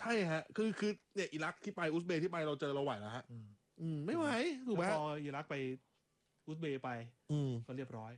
ใช่ฮะคือเนี่ยอิรักที่ไปอุซเบย์ที่ไปเราเจอเราไหวแล้วฮะไม่ไหวถูกไหมพออิรักไปอุซเบย์ไปก็เรียบร้อย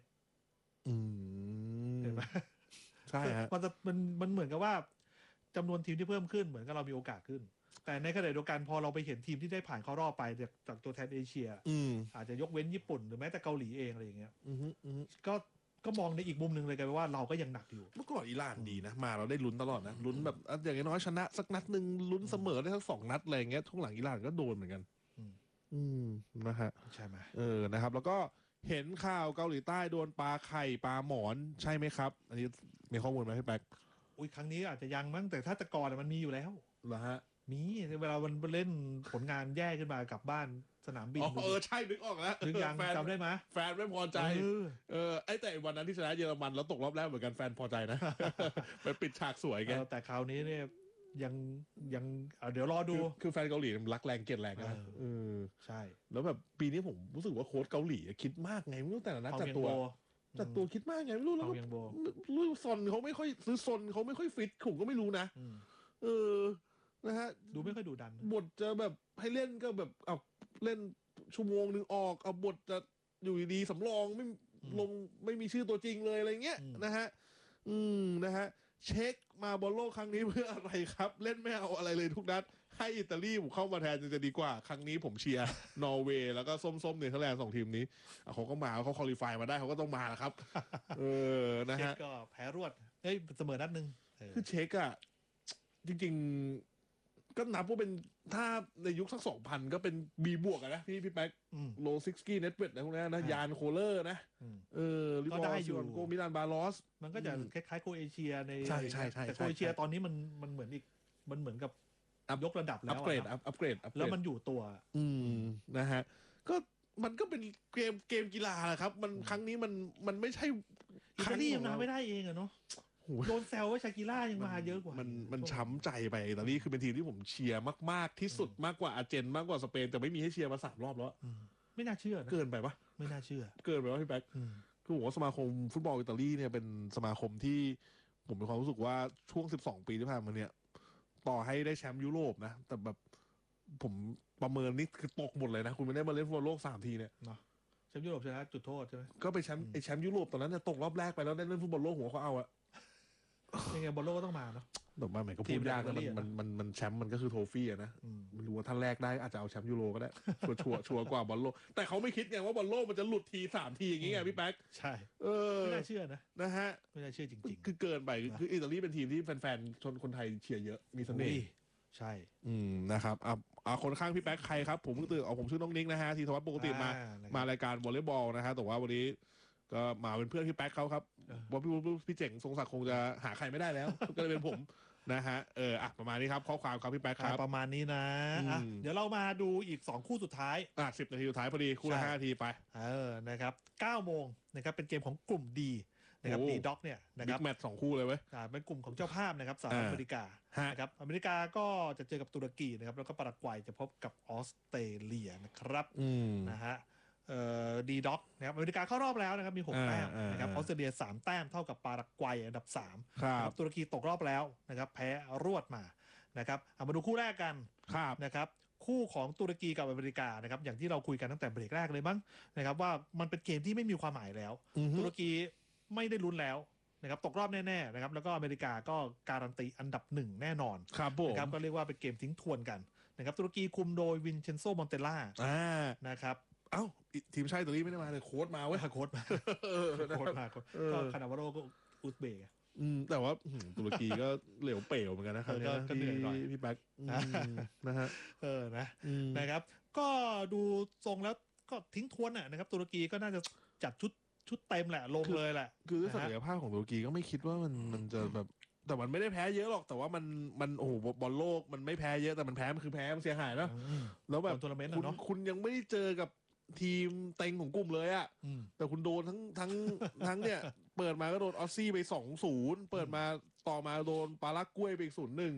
เห็นไหมใช่ฮะมันเหมือนกับว่าจำนวนทีมที่เพิ่มขึ้นเหมือนกับเรามีโอกาสขึ้นแต่ในขณะเดียวกันพอเราไปเห็นทีมที่ได้ผ่านเข้ารอบไปจากตัวแทนเอเชียอาจจะยกเว้นญี่ปุ่นหรือแม้แต่เกาหลีเองอะไรอย่างเงี้ยก็มองในอีกมุมหนึ่งเลยกันว่าเราก็ยังหนักอยู่เมื่อก่อนอิหร่านดีนะมาเราได้ลุ้นตลอดนะลุ้นแบบอย่างน้อยชนะสักนัดหนึ่งลุ้นเสมอได้สัก2 นัดอะไรอย่างเงี้ยช่วงหลังอิหร่านก็โดนเหมือนกันนะฮะใช่ไหมนะครับแล้วก็เห็นข่าวเกาหลีใต้โดนปลาไข่ปลาหมอนใช่ไหมครับอันนี้มีข้อมูลไหมพี่แป๊กอุ้ยครั้งนี้อาจจะยังมั้งแต่ถ้าแต่ก่อนมันมีอยู่แล้วเหรอฮะมีเวลามันเล่นผลงานแย่ขึ้นมากลับบ้านสนามบินใช่นึกออกแล้วนึกยังจำได้ไหมแฟนไม่พอใจไอ้แต่วันนั้นที่ชนะเยอรมันแล้วตกรอบแรกเหมือนกันแฟนพอใจนะไปปิดฉากสวยแกแต่คราวนี้เนี่ยยังเดี๋ยวรอดูคือแฟนเกาหลีมันรักแรงเกลียดแรงนะใช่แล้วแบบปีนี้ผมรู้สึกว่าโค้ชเกาหลีคิดมากไงไม่รู้แต่ละนัดจัดตัวคิดมากไงไม่รู้แล้วรู้ซนเขาไม่ค่อยซื้อซนเขาไม่ค่อยฟิตผมก็ไม่รู้นะนะฮะดูไม่ค่อยดูดันบทจะแบบให้เล่นก็แบบเอาเล่นชั่วโมงนึงออกเอาบทจะอยู่ดีสำรองไม่ลงไม่มีชื่อตัวจริงเลยอะไรเงี้ยนะฮะนะฮะเช็คมาบอลโลกครั้งนี้เพื่ออะไรครับเล่นไม่เอาอะไรเลยทุกนัดให้อิตาลีผมเข้ามาแทนจะดีกว่าครั้งนี้ผมเชียร์นอร์เวย์แล้วก็ส้มๆเนเธอร์แลนด์2 ทีมนี้เขาก็มาเขาควอลิฟายมาได้เขาก็ต้องมาแล้วครับนะฮะเช็คก็แพ้รวดเสมอนัดนึงคือเช็คอะจริงๆก็นับว่าเป็นถ้าในยุคสัก2000ก็เป็น B บวกนะพี่แป๊กโลซิกสกี้เน็ตเวทอะไรพวกนี้นะยานโคเลอร์นะก็ได้อยู่โกมิลานบาลอสมันก็จะคล้ายๆโคเอเชียในใช่แต่โคเอเชียตอนนี้มันเหมือนอีกมันเหมือนกับยกระดับแล้วอัปเกรดแล้วมันอยู่ตัวนะฮะก็มันก็เป็นเกมกีฬาแหละครับมันครั้งนี้มันไม่ใช่อิตาลียังมาไม่ได้เองอะเนาะโดนแซวว่าชากิล่ายังมาเยอะกว่ามันช้ำใจไปอิตาลีคือเป็นทีมที่ผมเชียร์มากๆที่สุดมากกว่าอาร์เจนมากกว่าสเปนแต่ไม่มีให้เชียร์มา3 รอบแล้วไม่น่าเชื่อนะเกินไปปะไม่น่าเชื่อเกินไปว่าพี่แป๊กคือผมว่าสมาคมฟุตบอลอิตาลีเนี่ยเป็นสมาคมที่ผมมีความรู้สึกว่าช่วง12 ปีที่ผ่านมาเนี่ยต่อให้ได้แชมป์ยุโรปนะแต่แบบผมประเมินนี่คือตกหมดเลยนะคุณไม่ได้มาเล่นฟุตบอลโลก3 ทีเนี่ยเนาะแชมป์ยุโรปชนะจุดโทษใช่ไหมก็ไปแชมป์ยุโรปตอนนั้นเนี่ยตกรอบแรกไปแล้วได้เล่นฟุตบอลโลกหัวเขาเอาอะยังไงบอลโลกก็ต้องมาเนาะแต่มาใหม่ก็พูดยากนะมันแชมป์มันก็คือโทฟี่อะนะไม่รู้ว่าท่านแรกได้อาจจะเอาแชมป์ยูโรก็ได้ชัวร์กว่าบอลโลกแต่เขาไม่คิดไงว่าบอลโลกมันจะหลุดที3 ทีอย่างงี้ไงพี่แป๊กใช่ไม่น่าเชื่อนะฮะไม่น่าเชื่อจริงๆคือเกินไปคืออิตาลีเป็นทีมที่แฟนๆชนคนไทยเชียร์เยอะมีเสน่ห์ใช่นะครับคนข้างพี่แป๊กใครครับผมเพิ่งตื่นผมชื่อน้องนิกนะฮะทีทวัฒน์ปกติมารายการวอลเลย์บอลนะฮะแต่ว่าวันนี้ก็มาเป็นเพื่อนพี่แป๊กเขาครับว่าพี่เจ๋งทรงศักดิ์คงจะหาใครไม่ได้แล้วก็เลยเป็นผมนะฮะประมาณนี้ครับข้อความครับพี่แป๊กครับประมาณนี้นะเดี๋ยวเรามาดูอีก2 คู่สุดท้าย 10 นาทีสุดท้ายพอดีคู่ละ5 นาทีไปนะครับ9 โมงนะครับเป็นเกมของกลุ่มดีนะครับดีด็อกเนี่ยนะครับบิ๊กแมตช์2 คู่เลยเว้ยเป็นกลุ่มของเจ้าภาพนะครับสหรัฐอเมริกานะครับอเมริกาก็จะเจอกับตุรกีนะครับแล้วก็ปารากวัยจะพบกับออสเตรเลียนะครับนะฮะดีด็อกนะครับอเมริกาเข้ารอบแล้วนะครับมี6 แต้มนะครับออสเตรเลีย3 แต้มเท่ากับปารากวัยอันดับ3ครับตุรกีตกรอบแล้วนะครับแพ้รวดมานะครับมาดูคู่แรกกันนะครับคู่ของตุรกีกับอเมริกานะครับอย่างที่เราคุยกันตั้งแต่เบรกแรกเลยมั้งนะครับว่ามันเป็นเกมที่ไม่มีความหมายแล้วตุรกีไม่ได้ลุ้นแล้วนะครับตกรอบแน่ๆนะครับแล้วก็อเมริกาก็การันตีอันดับ1แน่นอนนะครับก็เรียกว่าเป็นเกมทิ้งทวนกันนะครับตุรกีคุมโดยวินเชนโซ มอนเตล่านะครับทีมชาติอิตาลีไม่ได้มาเลยโค้ชมาเว้ยโค้ชมาก็คานาวาโรก็อุซเบกแต่ว่าตุรกีก็เหลวเป๋วเหมือนกันนะครับก็เหนื่อยหน่อยพี่แบ็คนะฮะนะครับก็ดูทรงแล้วก็ทิ้งทวนนะครับตุรกีก็น่าจะจัดชุดเต็มแหละลงเลยแหละคือศักยภาพของตุรกีก็ไม่คิดว่ามันจะแบบแต่มันไม่ได้แพ้เยอะหรอกแต่ว่ามันโอ้โหบอลโลกมันไม่แพ้เยอะแต่มันแพ้มันคือแพ้มันเสียหายแล้วแบบคุณยังไม่ได้เจอกับทีมเต็งของกลุ่มเลยอะแต่คุณโดนทั้งเนี่ยเปิดมาก็โดนออสซี่ไป2-0เปิดมาต่อมาโดนปารักกวยไปอีก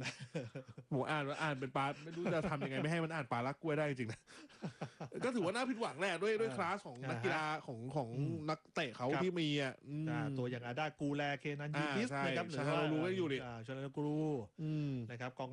0-1ผมอ่านเป็นปาไม่รู้จะทำยังไงไม่ให้มันอ่านปารักกวยได้จริงนะก็ถือว่าน่าผิดหวังแหละด้วยคลาสของนักกีฬาของนักเตะเขาที่มีตัวอย่างอาดากูแลเคนันยูทิสนะครับหรือว่ารู้กันอยู่ดิชาลากูรูนะครับกอง